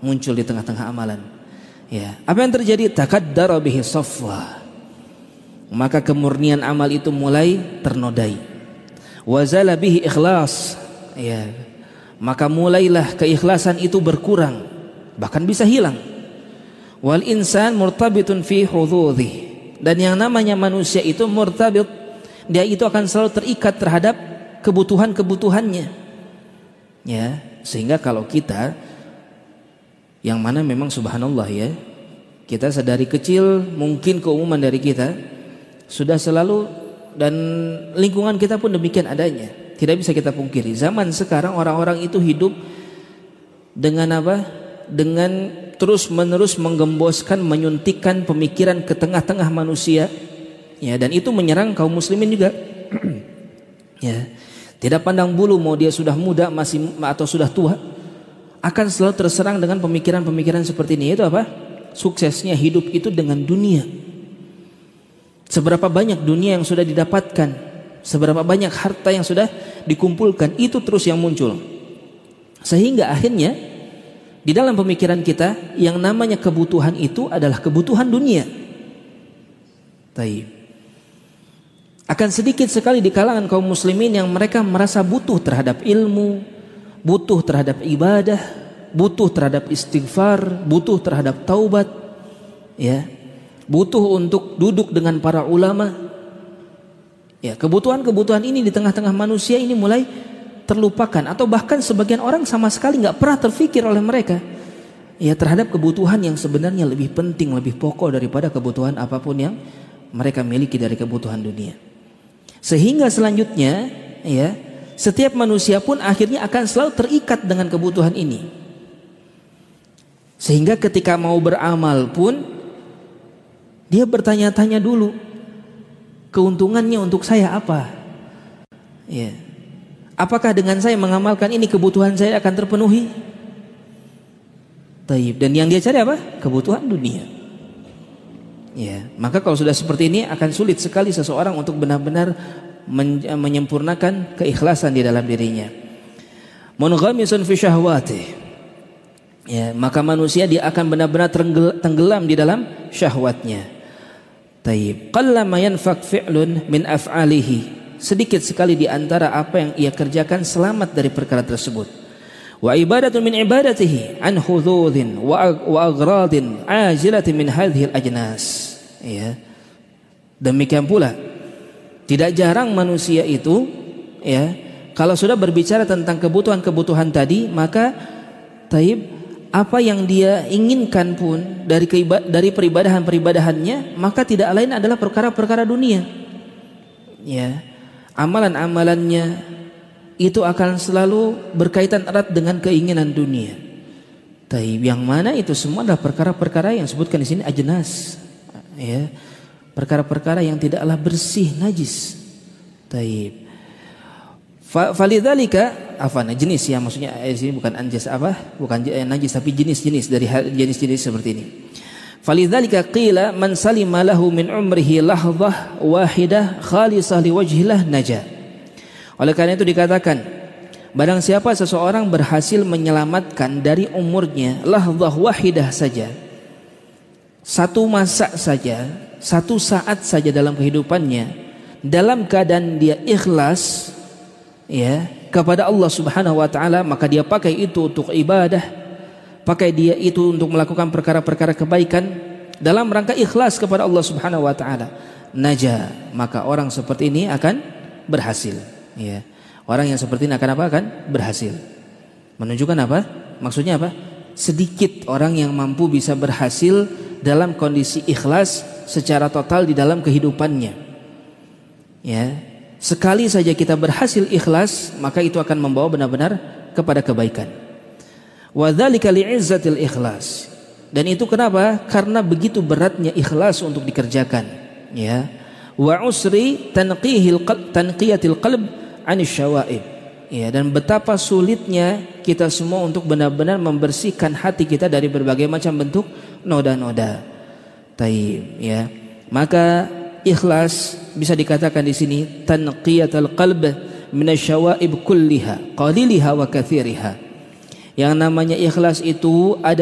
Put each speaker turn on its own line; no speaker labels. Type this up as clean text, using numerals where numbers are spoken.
muncul di tengah-tengah amalan. Ya, apa yang terjadi? Takaddara bihi safwa. Maka kemurnian amal itu mulai ternodai. Wazala bihi ikhlas. Ya. Maka mulailah keikhlasan itu berkurang, bahkan bisa hilang. Wal insan murtabitun fi hududhi. Dan yang namanya manusia itu murtabit, dia itu akan selalu terikat terhadap kebutuhan-kebutuhannya. Ya, sehingga kalau kita yang mana memang subhanallah ya, kita sedari kecil mungkin keumuman dari kita sudah selalu, dan lingkungan kita pun demikian adanya. Tidak bisa kita pungkiri. Zaman sekarang orang-orang itu hidup dengan apa? Dengan terus-menerus menggemboskan, menyuntikkan pemikiran ke tengah-tengah manusia. Ya, dan itu menyerang kaum muslimin juga. Ya. Tidak pandang bulu mau dia sudah muda masih atau sudah tua, akan selalu terserang dengan pemikiran-pemikiran seperti ini. Itu apa? Suksesnya hidup itu dengan dunia. Seberapa banyak dunia yang sudah didapatkan, seberapa banyak harta yang sudah dikumpulkan, itu terus yang muncul. Sehingga akhirnya di dalam pemikiran kita yang namanya kebutuhan itu adalah kebutuhan dunia. Taib. Akan sedikit sekali di kalangan kaum muslimin yang mereka merasa butuh terhadap ilmu, butuh terhadap ibadah, butuh terhadap istighfar, butuh terhadap taubat, ya, butuh untuk duduk dengan para ulama. Ya, kebutuhan-kebutuhan ini di tengah-tengah manusia ini mulai terlupakan, atau bahkan sebagian orang sama sekali nggak pernah terfikir oleh mereka ya terhadap kebutuhan yang sebenarnya lebih penting, lebih pokok daripada kebutuhan apapun yang mereka miliki dari kebutuhan dunia. Sehingga selanjutnya ya, setiap manusia pun akhirnya akan selalu terikat dengan kebutuhan ini. Sehingga ketika mau beramal pun dia bertanya-tanya dulu, keuntungannya untuk saya apa? Ya. Apakah dengan saya mengamalkan ini kebutuhan saya akan terpenuhi? Taib. Dan yang dia cari apa? Kebutuhan dunia. Ya, maka kalau sudah seperti ini akan sulit sekali seseorang untuk benar-benar menyempurnakan keikhlasan di dalam dirinya. Munghamisun fi syahwatih. Ya, maka manusia dia akan benar-benar tenggelam di dalam syahwatnya. Taib. Qallama yanfaq fi'lun min af'alihi. Sedikit sekali di antara apa yang ia kerjakan selamat dari perkara tersebut. Wa ibadatun min ibadatihi an hududin wa aghradin ajilatin min hadhil ajnas. Ya. Demikian pula tidak jarang manusia itu ya, kalau sudah berbicara tentang kebutuhan-kebutuhan tadi, maka taib, apa yang dia inginkan pun dari peribadahan-peribadahannya, maka tidak lain adalah perkara-perkara dunia. Ya. Amalan-amalannya itu akan selalu berkaitan erat dengan keinginan dunia. Taib, yang mana itu semua adalah perkara-perkara yang disebutkan di sini ajnas. Ya. Perkara-perkara yang tidaklah bersih, najis. Taib. Falidzalika jenis ya, maksudnya di sini bukan anjas bukan najis tapi jenis-jenis dari jenis-jenis seperti ini. Falidzalika qila man salima lahu min umrihi lahdhah wahidah khalisah liwajhillah naja. Oleh karena itu dikatakan, barang siapa seseorang berhasil menyelamatkan dari umurnya lahdhah wahidah saja, satu masa saja, satu saat saja dalam kehidupannya, dalam keadaan dia ikhlas ya kepada Allah Subhanahu wa taala, maka dia pakai itu untuk ibadah, pakai dia itu untuk melakukan perkara-perkara kebaikan dalam rangka ikhlas kepada Allah Subhanahu wa taala, naja, maka orang seperti ini akan berhasil ya. Orang yang seperti ini akan apa? Akan berhasil. Menunjukkan apa? Maksudnya apa? Sedikit orang yang mampu bisa berhasil dalam kondisi ikhlas secara total di dalam kehidupannya. Ya. Sekali saja kita berhasil ikhlas, maka itu akan membawa benar-benar kepada kebaikan. Wa dzalika li'izzatil ikhlas. Dan itu kenapa? Karena begitu beratnya ikhlas untuk dikerjakan, ya. Wa usri tanqiyatil qalb 'anil syawaib. Ya, dan betapa sulitnya kita semua untuk benar-benar membersihkan hati kita dari berbagai macam bentuk noda-noda. Taib, ya. Maka ikhlas bisa dikatakan di sini tanqiyatul qalb minasyawaib kulliha qaliliha wa katsiriha. Yang namanya ikhlas itu ada